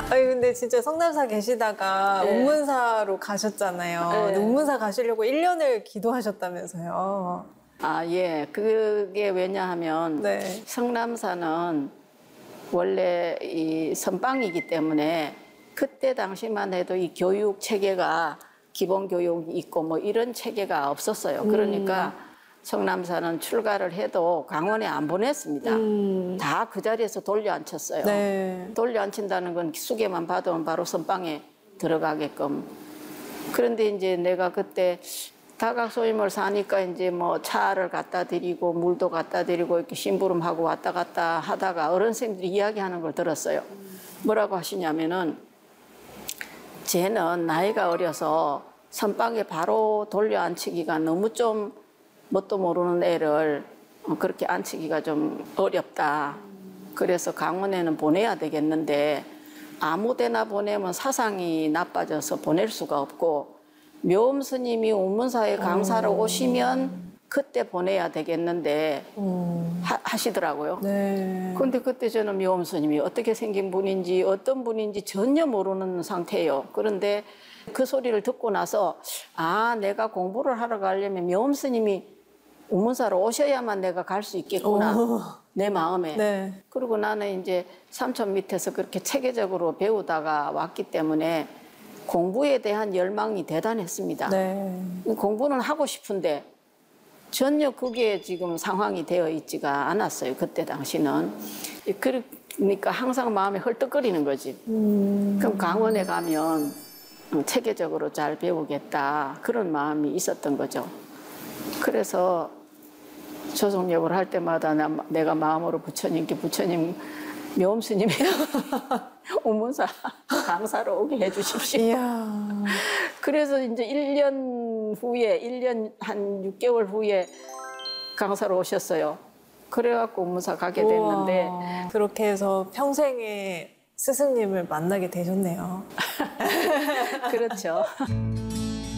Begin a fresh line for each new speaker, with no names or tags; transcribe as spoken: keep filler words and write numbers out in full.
아니 근데 진짜 성남사 계시다가
네.
운문사로 가셨잖아요.
네.
근데 운문사 가시려고 일 년을 기도하셨다면서요.
아, 예. 그게 왜냐하면
네.
성남사는 원래 이 선방이기 때문에 그때 당시만 해도 이 교육 체계가 기본 교육이 있고 뭐 이런 체계가 없었어요. 그러니까
음.
성남사는 출가를 해도 강원에 안 보냈습니다.
음.
다 그 자리에서 돌려 앉혔어요.
네.
돌려 앉힌다는 건 수계만 받으면 바로 선방에 들어가게끔. 그런데 이제 내가 그때 다각소임을 사니까 이제 뭐 차를 갖다 드리고 물도 갖다 드리고 이렇게 심부름하고 왔다 갔다 하다가 어른 선생님들이 이야기하는 걸 들었어요. 뭐라고 하시냐면은 쟤는 나이가 어려서 선방에 바로 돌려 앉히기가 너무 좀 뭣도 모르는 애를 그렇게 앉히기가 좀 어렵다. 그래서 강원에는 보내야 되겠는데 아무 데나 보내면 사상이 나빠져서 보낼 수가 없고 묘음 스님이 운문사에 강사로 오시면 그때 보내야 되겠는데
음.
하, 하시더라고요.
네.
근데 그때 저는 묘음 스님이 어떻게 생긴 분인지 어떤 분인지 전혀 모르는 상태예요. 그런데 그 소리를 듣고 나서 아, 내가 공부를 하러 가려면 묘음 스님이 운문사로 오셔야만 내가 갈 수 있겠구나.
오.
내 마음에.
네.
그리고 나는 이제 삼촌 밑에서 그렇게 체계적으로 배우다가 왔기 때문에 공부에 대한 열망이 대단했습니다.
네.
공부는 하고 싶은데 전혀 그게 지금 상황이 되어 있지가 않았어요. 그때 당시는. 그러니까 항상 마음이 헐떡거리는 거지.
음.
그럼 강원에 가면 체계적으로 잘 배우겠다. 그런 마음이 있었던 거죠. 그래서 조성역을 할 때마다 나, 내가 마음으로 부처님께 부처님 묘음 스님이 운문사 강사로 오게 해주십시오.
이야.
그래서 이제 일 년 후에, 일 년 한 육 개월 후에 강사로 오셨어요. 그래갖고 운문사 가게 됐는데.
우와. 그렇게 해서 평생의 스승님을 만나게 되셨네요.
그렇죠.